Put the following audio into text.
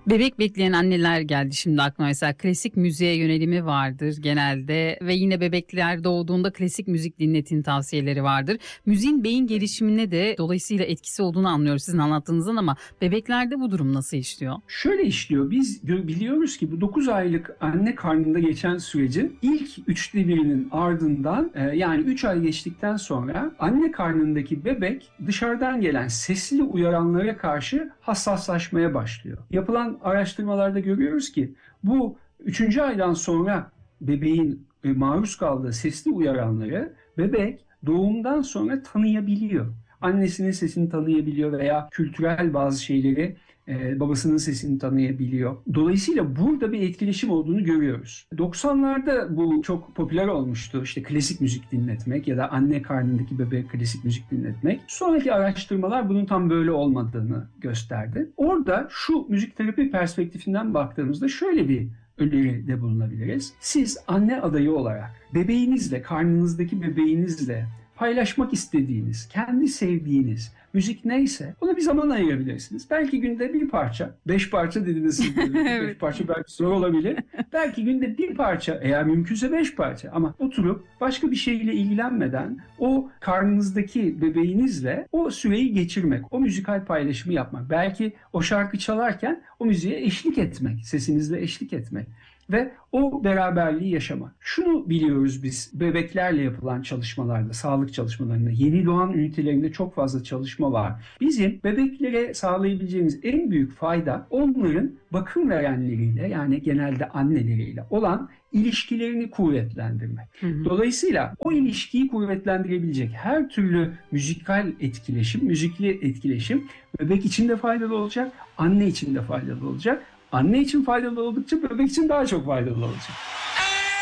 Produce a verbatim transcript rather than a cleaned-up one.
Bebek bekleyen anneler geldi şimdi aklıma. Mesela klasik müziğe yönelimi vardır genelde ve yine bebekler doğduğunda klasik müzik dinletin tavsiyeleri vardır. Müziğin beyin gelişimine de dolayısıyla etkisi olduğunu anlıyoruz sizin anlattığınızdan, ama bebeklerde bu durum nasıl işliyor? Şöyle işliyor. Biz biliyoruz ki bu dokuz aylık anne karnında geçen sürecin ilk üçte birinin ardından, yani üç ay geçtikten sonra anne karnındaki bebek dışarıdan gelen sesli uyaranlara karşı hassaslaşmaya başlıyor. Yapılan araştırmalarda görüyoruz ki bu üçüncü aydan sonra bebeğin maruz kaldığı sesli uyaranları bebek doğumdan sonra tanıyabiliyor. Annesinin sesini tanıyabiliyor veya kültürel bazı şeyleri e, babasının sesini tanıyabiliyor. Dolayısıyla burada bir etkileşim olduğunu görüyoruz. doksanlarda bu çok popüler olmuştu. İşte klasik müzik dinletmek ya da anne karnındaki bebeğe klasik müzik dinletmek. Sonraki araştırmalar bunun tam böyle olmadığını gösterdi. Orada şu müzik terapi perspektifinden baktığımızda şöyle bir öneride bulunabiliriz. Siz anne adayı olarak bebeğinizle, karnınızdaki bebeğinizle paylaşmak istediğiniz, kendi sevdiğiniz müzik neyse ona bir zaman ayırabilirsiniz. Belki günde bir parça, beş parça dediniz siz. Beş parça belki zor olabilir. Belki günde bir parça, eğer mümkünse beş parça, ama oturup başka bir şeyle ilgilenmeden o karnınızdaki bebeğinizle o süreyi geçirmek, o müzikal paylaşımı yapmak. Belki o şarkı çalarken o müziğe eşlik etmek, sesinizle eşlik etmek ve o beraberliği yaşamak. Şunu biliyoruz biz bebeklerle yapılan çalışmalarda, sağlık çalışmalarında, yeni doğan ünitelerinde çok fazla çalışma var. Bizim bebeklere sağlayabileceğimiz en büyük fayda onların bakım verenleriyle, yani genelde anneleriyle olan ilişkilerini kuvvetlendirmek. Hı hı. Dolayısıyla o ilişkiyi kuvvetlendirebilecek her türlü müzikal etkileşim, müzikli etkileşim bebek için de faydalı olacak, anne için de faydalı olacak. Anne için faydalı oldukça bebek için daha çok faydalı olacak.